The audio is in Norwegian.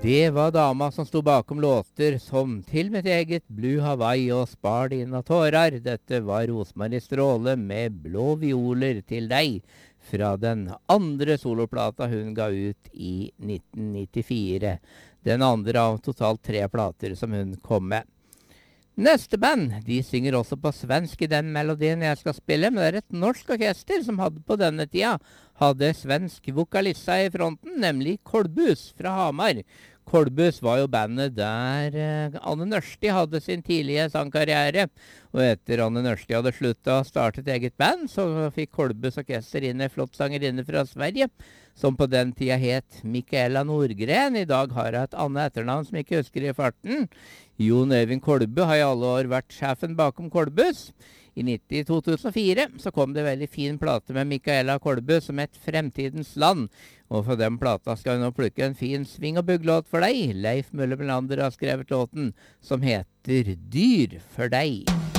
Det var dama som sto bakom låter som Til mitt eget, Blue Hawaii og Spar dina tårar. Dette var Rosmarie Stråle med Blå violer til deg, fra den andre soloplata hun ga ut i 1994. Den andre av totalt 3 plater som hun kom med. Neste band, de synger også på svensk i den melodien jeg skal spille, men det er et norsk orkester som på denne tida hadde svensk vokalissa i fronten, nemlig Kolbus fra Hamar. Kolbus var jo bandet der Anne Nørsti hadde sin tidlige sangkarriere, og etter Anne Nørsti hadde sluttet å starte et eget band, så fikk Kolbus orkester inn en flott sangerinne fra Sverige, som på den tida het Mikaela Nordgren. I dag har hun et annet etternavn som jeg ikke husker i farten. Jon Øyvind Kolbu har i alle år vært sjefen bakom Kolbus. I 2004 så kom det veldig fin plate med Mikaela Kolbu som het Fremtidens land. Og for den plata skal vi nå plukke en fin sving- og bugglåt for deg. Leif Møller Melander har skrevet låten som heter Dyr for deg.